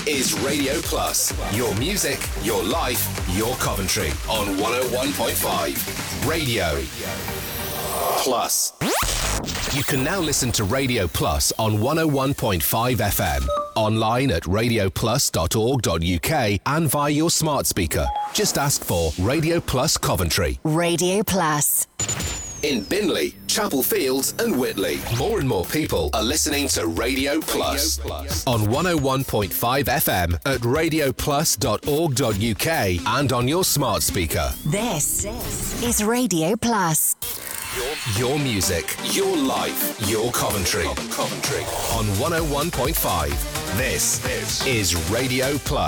is Radio Plus. Your music, your life, your Coventry on 101.5 Radio Plus. You can now listen to Radio Plus on 101.5 FM, online at radioplus.org.uk and via your smart speaker. Just ask for Radio Plus Coventry. Radio Plus. In Binley, Chapel Fields and Whitley, more and more people are listening to Radio Plus on 101.5 FM at radioplus.org.uk and on your smart speaker. This is Radio Plus. Your music, your life, your Coventry. On 101.5. This is Radio Plus.